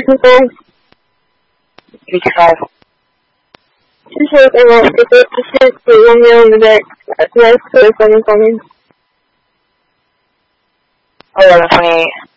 225. 325. 2 and right, it's 1 mil in the back. That's 7 for me. 1128.